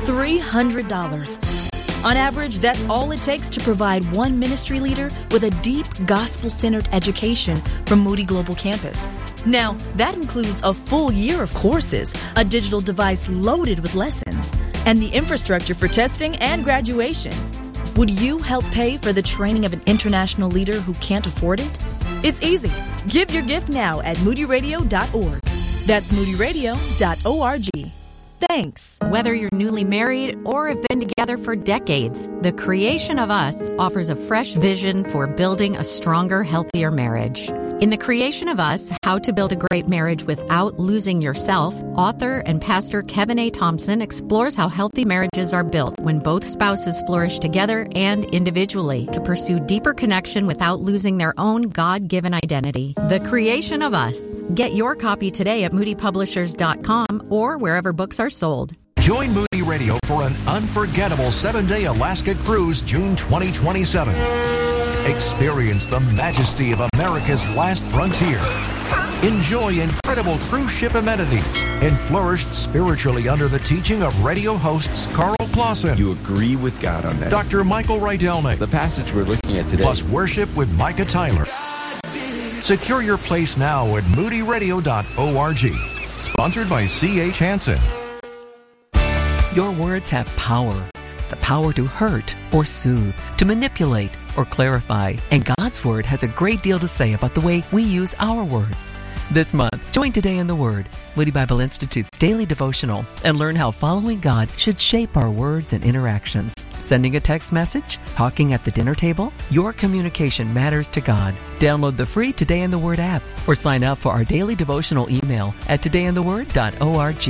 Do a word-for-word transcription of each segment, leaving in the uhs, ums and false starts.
three hundred dollars. On average, that's all it takes to provide one ministry leader with a deep gospel-centered education from Moody Global Campus. Now, that includes a full year of courses, a digital device loaded with lessons, and the infrastructure for testing and graduation. Would you help pay for the training of an international leader who can't afford it? It's easy. Give your gift now at moody radio dot org. That's moody radio dot org. Thanks. Whether you're newly married or have been together for decades, The Creation of Us offers a fresh vision for building a stronger, healthier marriage. In The Creation of Us, How to Build a Great Marriage Without Losing Yourself, author and pastor Kevin A. Thompson explores how healthy marriages are built when both spouses flourish together and individually to pursue deeper connection without losing their own God-given identity. The Creation of Us. Get your copy today at moody publishers dot com or wherever books are sold. Join Moody Radio for an unforgettable seven-day Alaska cruise June twenty twenty-seven. Experience the majesty of America's last frontier. Enjoy incredible cruise ship amenities and flourish spiritually under the teaching of radio hosts Carl Clausen. You agree with God on that. Doctor Michael Rydelnik. The passage we're looking at today. Plus worship with Micah Tyler. Secure your place now at moody radio dot org. Sponsored by C H Hansen. Your words have power. The power to hurt or soothe, to manipulate or clarify. And God's Word has a great deal to say about the way we use our words. This month, join Today in the Word, Moody Bible Institute's daily devotional, and learn how following God should shape our words and interactions. Sending a text message? Talking at the dinner table? Your communication matters to God. Download the free Today in the Word app or sign up for our daily devotional email at today in the word dot org.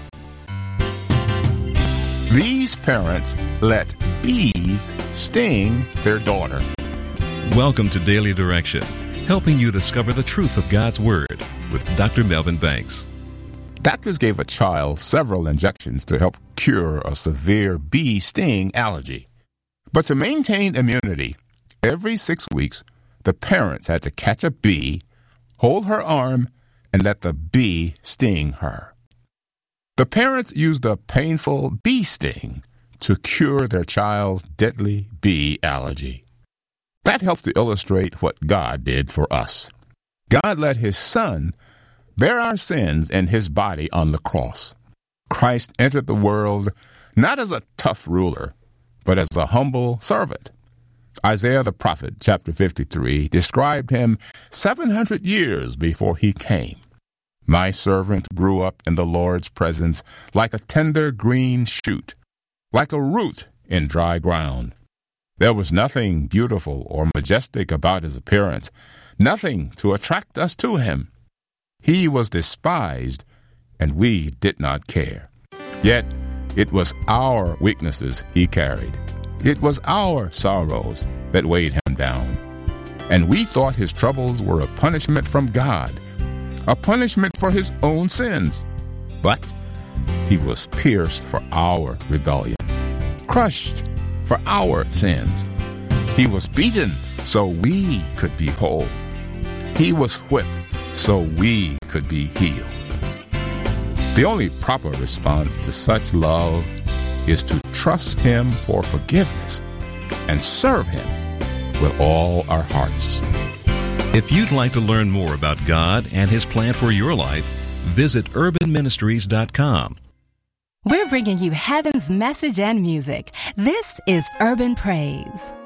These parents let bees sting their daughter. Welcome to Daily Direction, helping you discover the truth of God's Word with Doctor Melvin Banks. Doctors gave a child several injections to help cure a severe bee sting allergy. But to maintain immunity, every six weeks, the parents had to catch a bee, hold her arm, and let the bee sting her. The parents used a painful bee sting to cure their child's deadly bee allergy. That helps to illustrate what God did for us. God let His Son bear our sins in His body on the cross. Christ entered the world not as a tough ruler, but as a humble servant. Isaiah the prophet, chapter fifty-three, described Him seven hundred years before He came. My servant grew up in the Lord's presence like a tender green shoot, like a root in dry ground. There was nothing beautiful or majestic about His appearance, nothing to attract us to Him. He was despised, and we did not care. Yet it was our weaknesses He carried. It was our sorrows that weighed Him down. And we thought His troubles were a punishment from God, a punishment for His own sins. But He was pierced for our rebellion, crushed for our sins. He was beaten so we could be whole. He was whipped so we could be healed. The only proper response to such love is to trust Him for forgiveness and serve Him with all our hearts. If you'd like to learn more about God and His plan for your life, visit urban ministries dot com. We're bringing you heaven's message and music. This is Urban Praise.